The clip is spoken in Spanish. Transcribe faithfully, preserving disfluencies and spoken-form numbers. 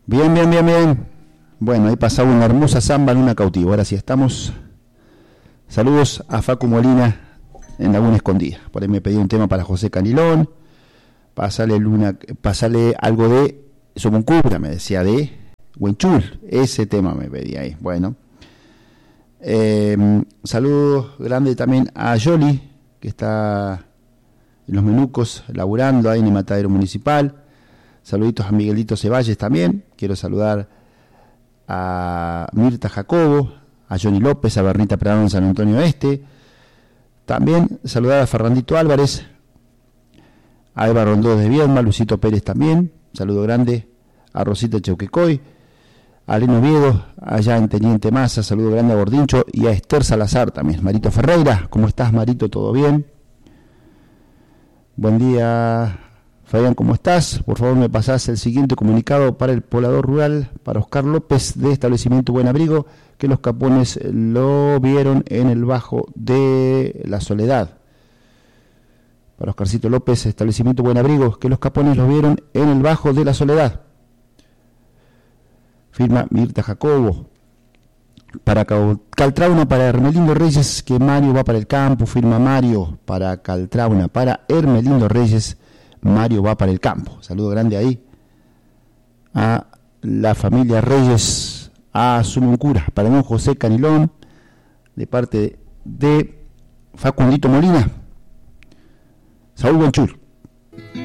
Bien, bien, bien, bien. Bueno, ahí pasaba una hermosa samba en una cautiva. Ahora sí estamos. Saludos a Facu Molina en Laguna Escondida. Por ahí me pedí un tema para José Canilón. Pasale, Luna, pasale algo de Somuncubra, me decía, de Huenchul. Ese tema me pedí ahí. Bueno. Eh, saludos grande también a Yoli, que está en Los Menucos, laburando ahí en el matadero municipal. Saluditos a Miguelito Ceballes también. Quiero saludar a Mirta Jacobo, a Johnny López, a Bernita Prado en San Antonio Este. También saludar a Fernandito Álvarez, a Eva Rondó de Viedma, Lucito Pérez también. Saludo grande a Rosita Cheuquecoy, a Leno Oviedo, allá en Teniente Massa. Saludo grande a Gordincho y a Esther Salazar también. Marito Ferreira, ¿cómo estás, Marito? ¿Todo bien? Buen día, Fabián, ¿cómo estás? Por favor, me pasás el siguiente comunicado para el poblador rural, para Oscar López, de Establecimiento Buen Abrigo, que los capones lo vieron en el Bajo de la Soledad. Para Oscarcito López, Establecimiento Buen Abrigo, que los capones lo vieron en el Bajo de la Soledad. Firma Mirta Jacobo. Para Caltrauna, para Hermelindo Reyes, que Mario va para el campo. Firma Mario. Para Caltrauna, para Hermelindo Reyes, Mario va para el campo. Saludo grande ahí a la familia Reyes, a Sumuncura, para don José Canilón, de parte de Facundito Molina. Saúl Huenchul.